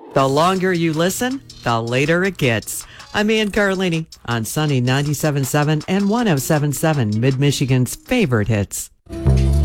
The longer you listen, the later it gets. I'm Ann Carlini on Sunny 97.7 and 107.7, Mid-Michigan's favorite hits.